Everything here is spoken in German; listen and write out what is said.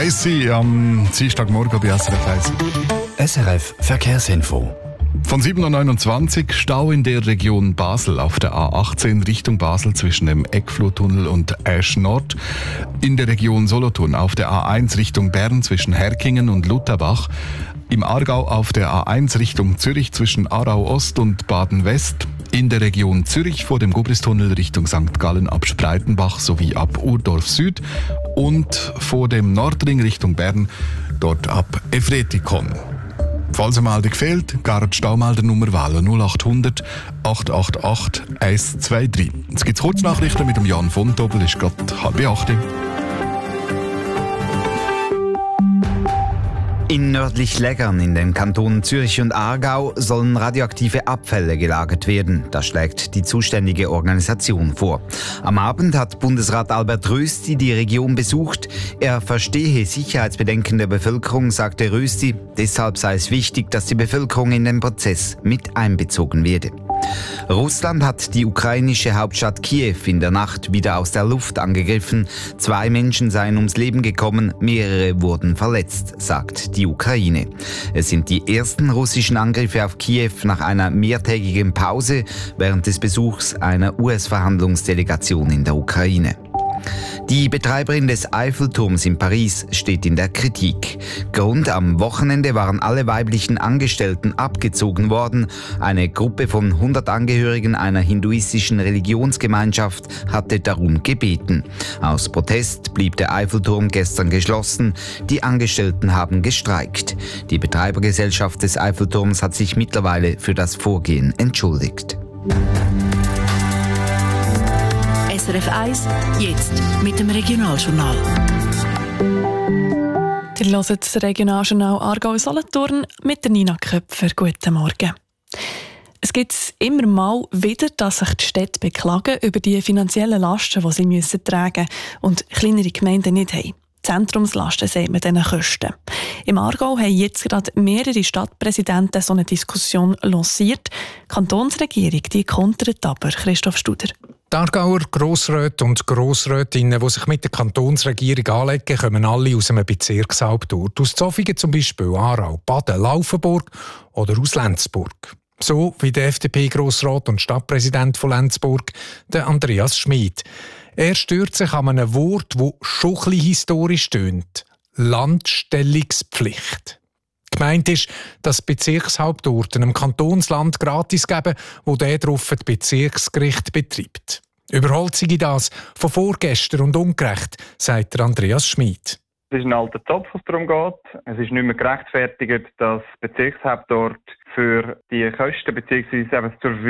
8:30 am Dienstagmorgen bei SRF 1. SRF Verkehrsinfo. Von 7:29 Uhr Stau in der Region Basel auf der A18 Richtung Basel zwischen dem Eckflurtunnel und Asch Nord. In der Region Solothurn auf der A1 Richtung Bern zwischen Herkingen und Lutherbach. Im Aargau auf der A1 Richtung Zürich zwischen Aarau Ost und Baden West. In der Region Zürich vor dem Gubristunnel Richtung St. Gallen ab Spreitenbach sowie ab Urdorf Süd. Und vor dem Nordring Richtung Bern dort ab Efretikon. Falls eine Meldung fehlt, gerne die Staumeldernummer wählen 0800 888 123. Jetzt gibt es Kurznachrichten mit dem Jan von Tobel, ist gerade 7:30. In nördlich Leggern in den Kantonen Zürich und Aargau sollen radioaktive Abfälle gelagert werden. Das schlägt die zuständige Organisation vor. Am Abend hat Bundesrat Albert Rösti die Region besucht. Er verstehe Sicherheitsbedenken der Bevölkerung, sagte Rösti. Deshalb sei es wichtig, dass die Bevölkerung in den Prozess mit einbezogen werde. Russland hat die ukrainische Hauptstadt Kiew in der Nacht wieder aus der Luft angegriffen. 2 Menschen seien ums Leben gekommen, mehrere wurden verletzt, sagt die Ukraine. Es sind die ersten russischen Angriffe auf Kiew nach einer mehrtägigen Pause während des Besuchs einer US-Verhandlungsdelegation in der Ukraine. Die Betreiberin des Eiffelturms in Paris steht in der Kritik. Grund: am Wochenende waren alle weiblichen Angestellten abgezogen worden. Eine Gruppe von 100 Angehörigen einer hinduistischen Religionsgemeinschaft hatte darum gebeten. Aus Protest blieb der Eiffelturm gestern geschlossen. Die Angestellten haben gestreikt. Die Betreibergesellschaft des Eiffelturms hat sich mittlerweile für das Vorgehen entschuldigt. SRF 1, jetzt mit dem Regionaljournal. Ihr hört das Regionaljournal Aargau-Solothurn mit der Nina Köpfer. Guten Morgen. Es gibt immer mal wieder, dass sich die Städte beklagen über die finanziellen Lasten, die sie tragen müssen und kleinere Gemeinden nicht haben. Zentrumslasten sagt man diesen Kosten. Im Aargau haben jetzt gerade mehrere Stadtpräsidenten so eine Diskussion lanciert. Die Kantonsregierung die kontert aber. Christoph Studer. Die Aargauer Grossräte und Grossrätinnen, die sich mit der Kantonsregierung anlegen, kommen alle aus einem Bezirkshauptort. Aus Zofingen zum Beispiel, Aarau, Baden, Laufenburg oder aus Lenzburg. So wie der FDP-Grossrat und Stadtpräsident von Lenzburg, der Andreas Schmid. Er stört sich an einem Wort, das schon ein bisschen historisch tönt. Landstellungspflicht. Gemeint ist, dass Bezirkshauptorte einem Kantonsland gratis geben, wo der darauf das Bezirksgericht betreibt. Überholt sei das von vorgestern und ungerecht, sagt Andreas Schmid. Es ist ein alter Topf, was darum geht. Es ist nicht mehr gerechtfertigt, dass Bezirkshauptort für die Kosten bzw. zur